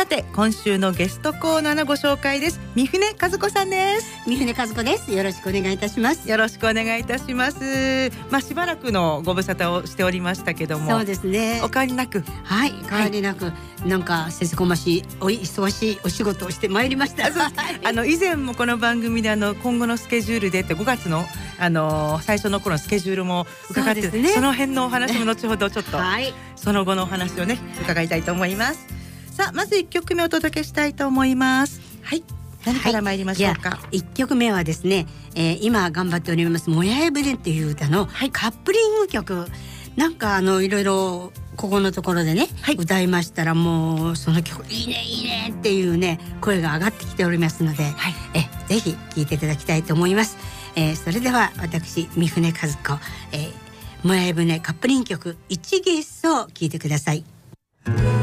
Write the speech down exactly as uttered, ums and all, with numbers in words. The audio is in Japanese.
さて今週のゲストコーナーのご紹介です。三船和子さんです。 三船和子です。よろしくお願いいたします。 よろしくお願いいたします。まあしばらくのご無沙汰をしておりましたけども、 そうですね、 お変わりなく。 はい、変わりなく、はい、なんかせせこましいお忙しいお仕事をしてまいりました。 あの以前もこの番組であの今後のスケジュールでってごがつのあの最初の頃のスケジュールも伺って、 そ,、ね、その辺のお話も後ほどちょっと、はい、その後のお話をね伺いたいと思います。さあまずいっきょくめお届けしたいと思います。はい、何から参りましょうか。はい、 いっきょくめはですね、えー、今頑張っておりますもやえ船っていう歌のカップリング曲、はい、なんかあのいろいろここのところでね、はい、歌いましたらもうその曲いいねいいねっていうね声が上がってきておりますので、はい、えぜひ聴いていただきたいと思います。えー、それでは私三船和子、えー、もやえ船カップリング曲一月草を聴いてください。